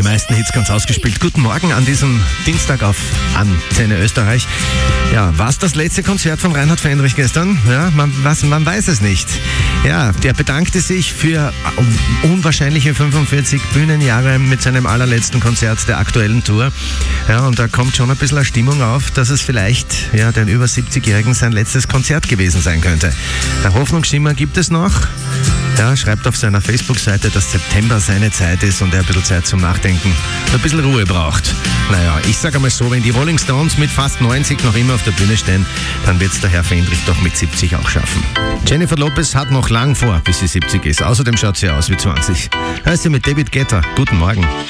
Die meisten Hits ganz ausgespielt. Guten Morgen an diesem Dienstag auf Antenne Österreich. Ja, war es das letzte Konzert von Reinhard Fendrich gestern? Ja, man weiß es nicht. Ja, der bedankte sich für unwahrscheinliche 45 Bühnenjahre mit seinem allerletzten Konzert der aktuellen Tour. Ja, und da kommt schon ein bisschen eine Stimmung auf, dass es vielleicht den über 70-Jährigen sein letztes Konzert gewesen sein könnte. Der Hoffnungsschimmer gibt es noch. Ja, schreibt auf seiner Facebook-Seite, dass September seine Zeit ist und er ein bisschen Zeit zum Nachdenken, ein bisschen Ruhe braucht. Naja, ich sage einmal so, wenn die Rolling Stones mit fast 90 noch immer auf der Bühne stehen, dann wird es der Herr Fendrich doch mit 70 auch schaffen. Jennifer Lopez hat noch lang vor, bis sie 70 ist. Außerdem schaut sie aus wie 20. Hörst du mit David Guetta. Guten Morgen.